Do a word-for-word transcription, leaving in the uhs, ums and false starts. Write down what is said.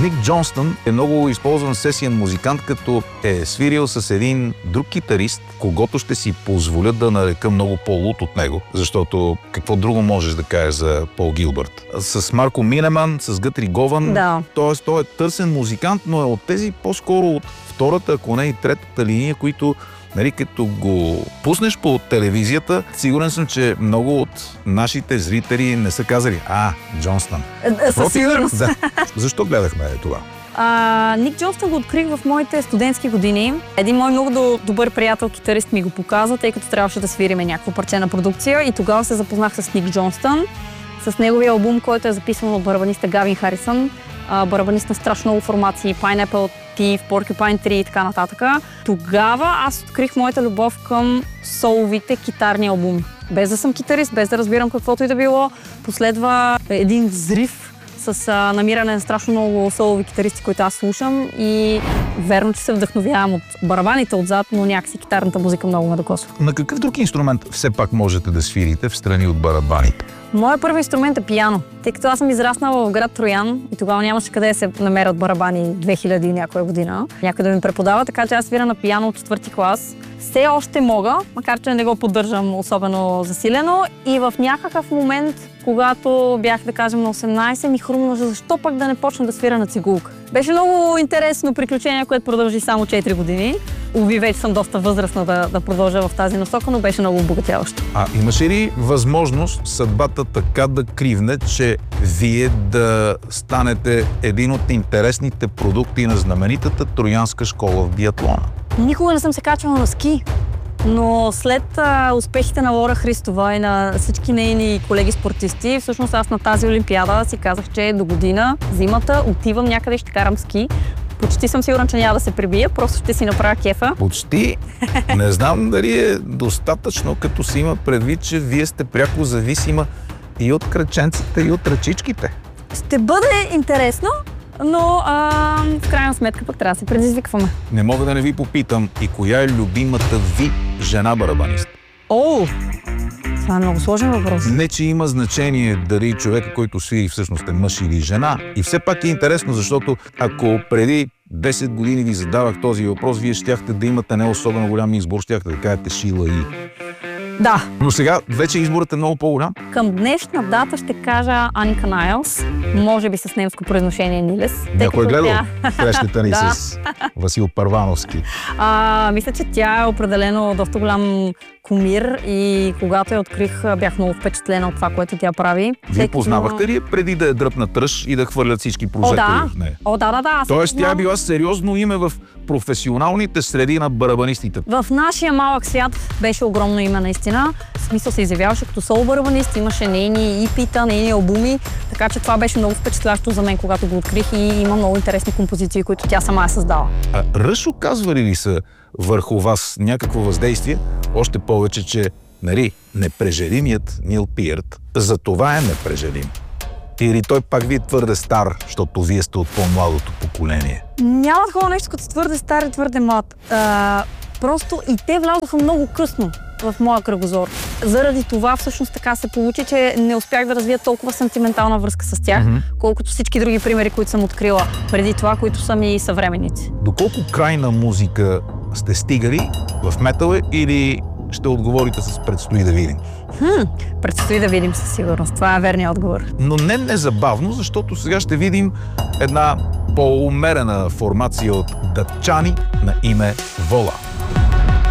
Ник Джонстън е много използван сесиен музикант, като е свирил с един друг китарист, когото ще си позволя да нарека много по-луд от него, защото какво друго можеш да кажеш за Пол Гилбърт? С Марко Минеман, с Гътри Гован, да. Тоест той е търсен музикант, но е от тези по-скоро от втората, ако не и третата линия, които, нали, като го пуснеш по телевизията, сигурен съм, че много от нашите зрители не са казали: а, Джонстън. Със сигурност. Да. Защо гледахме това? А, Ник Джонстън го открих в моите студентски години. Един мой много добър приятел, китарист, ми го показа, тъй като трябваше да свириме някакво парче на продукция, и тогава се запознах с Ник Джонстън, с неговия албум, който е записан от барабаниста Гавин Харисън, барабанист на страшно много формации, Pineapple Thief, Porcupine Tree и така нататък. Тогава аз открих моята любов към соловите китарни албуми. Без да съм китарист, без да разбирам каквото и да било, последва един взрив с а, намиране на страшно много солови китаристи, които аз слушам, и верно, че се вдъхновявам от барабаните отзад, но някакси китарната музика много ме докосва. На какъв друг инструмент все пак можете да свирите в страни от барабаните? Моят първи инструмент е пиано, тъй като аз съм израснала в град Троян и тогава нямаше къде да се намерят барабани две хиляди и някоя година. Някой да ми преподава, така че аз свира на пиано от четвърти клас. Все още мога, макар че не го поддържам особено засилено, и в някакъв момент, когато бях, да кажем, на осемнайсет, ми хрумна, защо пък да не почна да свира на цигулка. Беше много интересно приключение, което продължи само четири години. Уви, вече съм доста възрастна да, да продължа в тази насока, но беше много обогатяващо. А имаше ли възможност съдбата така да кривне, че вие да станете един от интересните продукти на знаменитата троянска школа в биатлона? Никога не съм се качвала на ски, но след а, успехите на Лора Христова и на всички нейни колеги спортисти, всъщност аз на тази олимпиада си казах, че до година, зимата, отивам някъде и ще карам ски. Почти съм сигурна, че няма да се прибия, просто ще си направя кефа. Почти. Не знам дали е достатъчно, като си има предвид, че вие сте пряко зависима и от кръченците, и от ръчичките. Ще бъде интересно, но а, в крайна сметка пък трябва да се предизвикваме. Не мога да не ви попитам и коя е любимата ви жена барабанист? О, това е много сложен въпрос. Не, че има значение дали човека, който свири, всъщност е мъж или жена. И все пак е интересно, защото ако преди десет години ви задавах този въпрос, вие щяхте да имате не особено голям избор, щяхте да кажете Шила И. Да. Но сега вече изборът е много по-голям. Към днешна дата ще кажа Аника Найлс, може би с немско произношение Нилес. Някой е гледал тя... срещата ни да. с Васил Първановски. А, мисля, че тя е определено доста голям кумир и когато я открих, бях много впечатлена от това, което тя прави. Вие Тъй, познавахте ли преди да е дръпна тръж и да хвърлят всички прожектори О, да. в нея? О, да, да, да. Тоест тя е била сериозно име в професионалните среди на барабанистите. В нашия малък свят беше огромно име наистина. В смисъл се изявяваше като соло барабанист, имаше нейни ипита, нейни албуми, така че това беше много впечатляващо за мен, когато го открих, и има много интересни композиции, които тя сама е създала. А Ръш оказвали ли са върху вас някакво въздействие? Още повече, че, нали, непрежалимият Нил Пиърт за това е непрежалим. Или той пак ви е твърде стар, защото вие сте от по-младото поколение? Няма такова нещо като твърде стар и твърде млад. А, просто и те влязоха много късно в моя кръгозор. Заради това всъщност така се получи, че не успях да развия толкова сантиментална връзка с тях, mm-hmm. колкото всички други примери, които съм открила преди това, които са ми съвременници. Доколко крайна музика сте стигали в метала, или ще отговорите с предстои да видим? Хм, предстои да видим със сигурност. Това е верният отговор. Но не незабавно, защото сега ще видим една по-умерена формация от датчани на име Вола.